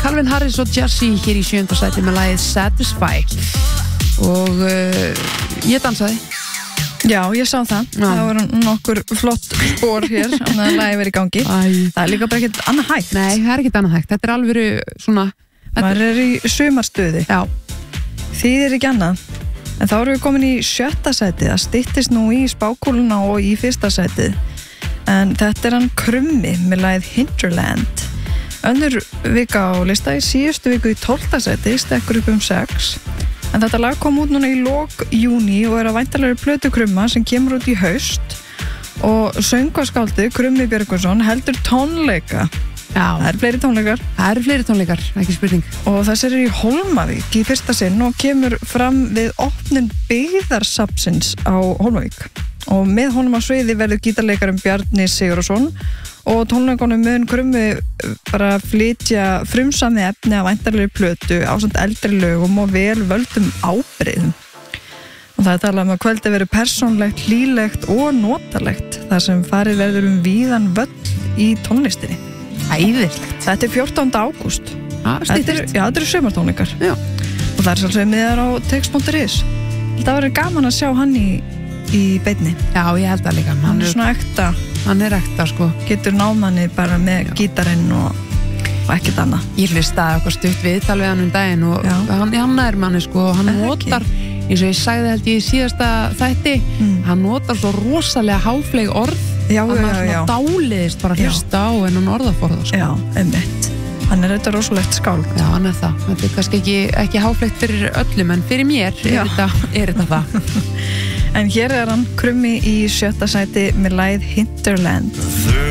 Calvin Harris og Jazzy hér í 7. sæti með lagið Satisfy og ég dansaði. Já, ég sá það. Það voru nokkur flott spor hér þannig að lagið verið í gangi. Það er líka bara ekkert annað hægt. Nei, það er ekkert annað hægt. Þetta er alvöru svona... Maður er í sumarstuði. Já. Þýðir ekki annað. En þá erum við komin í 7. sætið. Það styttist nú í spákúluna og í 1. sætið. En þetta er hann Krummi með lagið Hinterland. Önnur vika á lista í síðustu viku í 12. sæti, stekkur upp 6. En þetta lag kom út núna í lok júní og er að væntanlegri plötu Krumma sem kemur út í haust og söngvaskáldið Krummi Björgvinsson heldur tónleika. Já. Það eru fleiri tónleikar. Það eru fleiri tónleikar, ekki spurning. Og þessi er í Hólmavík í fyrsta sinn og kemur fram við opnun byggðarsafnsins á Hólmavík. Og með honum á sviði verður gítarleikarum Bjarni Sigurðsson og tónleikunum mun Krummi bara flytja frumsamið efni af væntanlegri plötu ásamt eldri lögum og vel völdum ábrigðum. Og það er talað um að kvöldið verður persónlegt, hlýlegt og notalegt þar sem farið verður víðan völl í tónlistinni. Æðislegt. Þetta er 14. ágúst. Styttist. Já, þetta eru sumartónleikar. Já. Og það er svolítið miðar á text.is. Það verður gaman að sjá hann í beinni. Já, ég held það líka. Hann er svona ekta. Hann er ekta, sko. Getur námanni bara með gítarinn og ekkert annað. Ég hlustaði eitthvað stutt viðtal við hann daginn og hann er manni, sko, hann notar, eins og ég sagði held ég í síðasta þætti, hann notar svo rosalega háfleig orð. Já. Hann dáliðist bara hlusta á en hann orðaforða, sko. Já, einmitt. Hann er þetta rosalegt skáld. Já, hann er það. Þetta er kannski ekki háflegt fyrir öllum, en fyrir mér er þetta það. En hér er hann Krummi í 7. sæti með lagið Hinterland.